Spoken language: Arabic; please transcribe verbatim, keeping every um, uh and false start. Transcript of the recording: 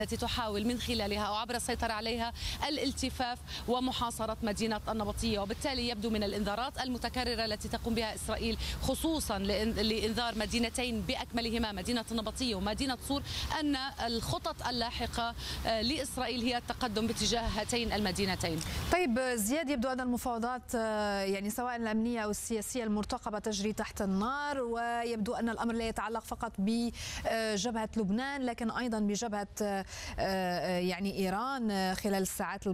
التي تحاول من خلالها أو عبر السيطرة عليها الالتفاف ومحاصرة مدينة النبطية. وبالتالي يبدو من الإنذارات المتكررة التي تقوم بها إسرائيل خصوصا لإنذار مدينتين بأكملهما مدينة النبطية ومدينة صور أن الخطط اللاحقة لإسرائيل هي التقدم باتجاه هاتين المدينتين. طيب زياد، يبدو أن المفاوضات يعني سواء الأمنية أو السياسية المرتقبة تجري تحت النار، ويبدو أن الأمر لا يتعلق فقط بجبهة لبنان لكن أيضا بجبهة يعني إيران خلال الساعات